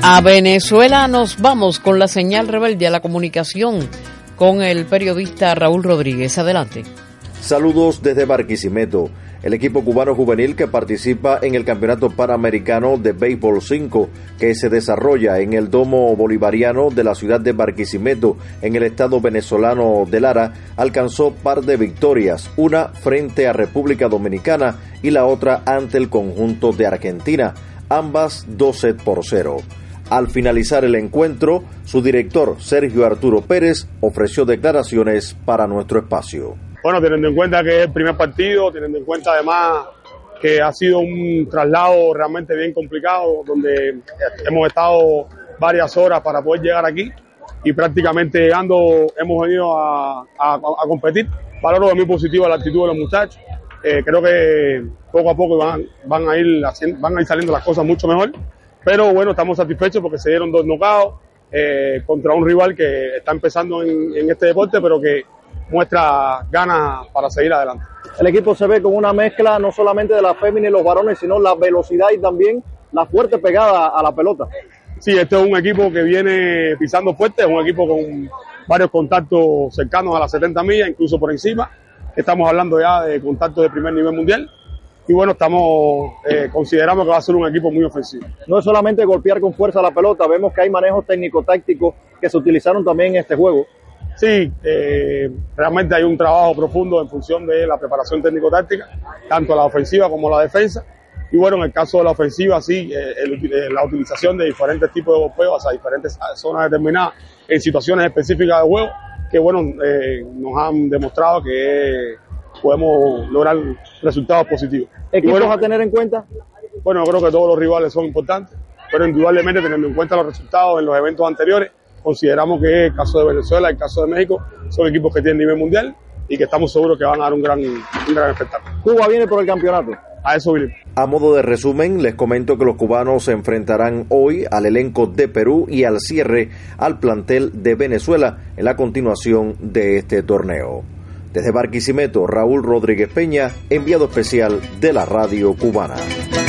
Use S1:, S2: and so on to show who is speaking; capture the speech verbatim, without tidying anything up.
S1: A Venezuela nos vamos con la señal rebelde a la comunicación con el periodista Raúl Rodríguez. Adelante.
S2: Saludos desde Barquisimeto. El equipo cubano juvenil que participa en el Campeonato Panamericano de Béisbol cinco, que se desarrolla en el Domo Bolivariano de la ciudad de Barquisimeto, en el estado venezolano de Lara, alcanzó par de victorias, una frente a República Dominicana y la otra ante el conjunto de Argentina, ambas dos sets por cero. Al finalizar el encuentro, su director, Sergio Arturo Pérez, ofreció declaraciones para nuestro espacio.
S3: Bueno, teniendo en cuenta que es el primer partido, teniendo en cuenta además que ha sido un traslado realmente bien complicado, donde hemos estado varias horas para poder llegar aquí y prácticamente llegando hemos venido a, a, a competir. Valoro de muy positiva la actitud de los muchachos. Eh, creo que poco a poco van, van, a ir haciendo, van a ir saliendo las cosas mucho mejor. Pero bueno, estamos satisfechos porque se dieron dos knockouts eh, contra un rival que está empezando en, en este deporte, pero que muestra ganas para seguir adelante.
S4: El equipo se ve con una mezcla no solamente de la fémina y los varones, sino la velocidad y también la fuerte pegada a la pelota.
S3: Sí, este es un equipo que viene pisando fuerte, es un equipo con varios contactos cercanos a las setenta millas, incluso por encima. Estamos hablando ya de contactos de primer nivel mundial. Y bueno, estamos eh, consideramos que va a ser un equipo muy ofensivo.
S4: No es solamente golpear con fuerza la pelota, vemos que hay manejos técnico-tácticos que se utilizaron también en este juego.
S3: Sí, eh, realmente hay un trabajo profundo en función de la preparación técnico-táctica, tanto la ofensiva como la defensa. Y bueno, en el caso de la ofensiva, sí, eh, el, la utilización de diferentes tipos de golpeos hacia diferentes zonas determinadas en situaciones específicas de juego, que bueno, eh, nos han demostrado que podemos lograr resultados positivos.
S4: ¿Equipos
S3: bueno,
S4: a tener en cuenta?
S3: Bueno, yo creo que todos los rivales son importantes, pero indudablemente teniendo en cuenta los resultados en los eventos anteriores, consideramos que el caso de Venezuela, el caso de México, son equipos que tienen nivel mundial y que estamos seguros que van a dar un gran, un gran espectáculo.
S4: Cuba viene por el campeonato.
S3: A eso vinimos.
S2: A modo de resumen, les comento que los cubanos se enfrentarán hoy al elenco de Perú y al cierre al plantel de Venezuela en la continuación de este torneo. Desde Barquisimeto, Raúl Rodríguez Peña, enviado especial de la Radio Cubana.